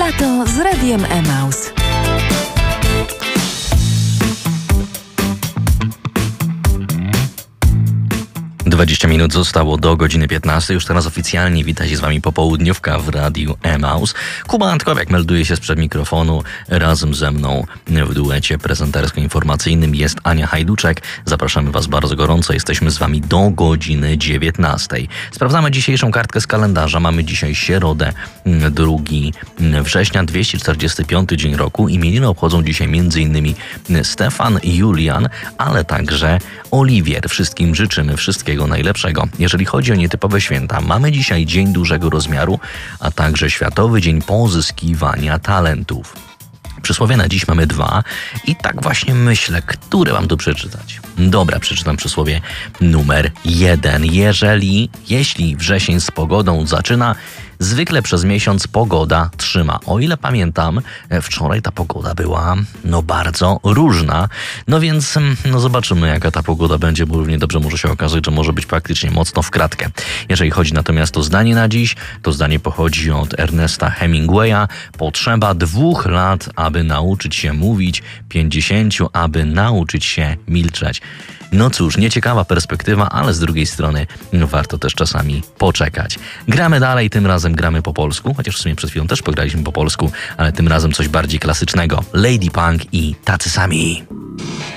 Lato z Radiem Emaus. Dwadzieścia minut zostało do godziny 15. Już teraz oficjalnie wita się z wami popołudniówka w Radiu Emaus. Kuba Antkowiak melduje się sprzed mikrofonu. Razem ze mną w duecie prezentersko-informacyjnym jest Ania Hajduczek. Zapraszamy was bardzo gorąco. Jesteśmy z wami do godziny 19. Sprawdzamy dzisiejszą kartkę z kalendarza. Mamy dzisiaj środę, 2 września, 245 dzień roku. Imieniny obchodzą dzisiaj m.in. Stefan, Julian, ale także Oliwier. Wszystkim życzymy wszystkiego najlepszego. Jeżeli chodzi o nietypowe święta, mamy dzisiaj Dzień Dużego Rozmiaru, a także Światowy Dzień Pozyskiwania Talentów. Przysłowie na dziś mamy 2 i tak właśnie myślę, które mam tu przeczytać. Dobra, przeczytam przysłowie numer 1. Jeśli wrzesień z pogodą zaczyna, zwykle przez miesiąc pogoda trzyma. O ile pamiętam, wczoraj ta pogoda była bardzo różna. No więc zobaczymy, jaka ta pogoda będzie, bo równie dobrze może się okazać, że może być praktycznie mocno w kratkę. Jeżeli chodzi natomiast o zdanie na dziś, to zdanie pochodzi od Ernesta Hemingwaya. Potrzeba 2 lat, aby nauczyć się mówić, 50, aby nauczyć się milczeć. No cóż, nieciekawa perspektywa, ale z drugiej strony warto też czasami poczekać. Gramy dalej, tym razem gramy po polsku, chociaż w sumie przed chwilą też pograliśmy po polsku, ale tym razem coś bardziej klasycznego. Lady Punk i Tacy Sami.